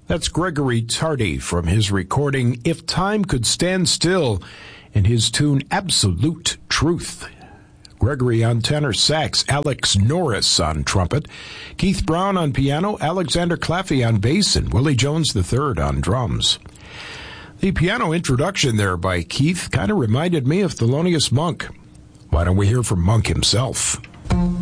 That's Gregory Tardy from his recording If Time Could Stand Still and his tune Absolute Truth. Gregory on tenor sax, Alex Norris on trumpet, Keith Brown on piano, Alexander Claffey on bass, and Willie Jones III on drums. The piano introduction there by Keith kind of reminded me of Thelonious Monk. Why don't we hear from Monk himself?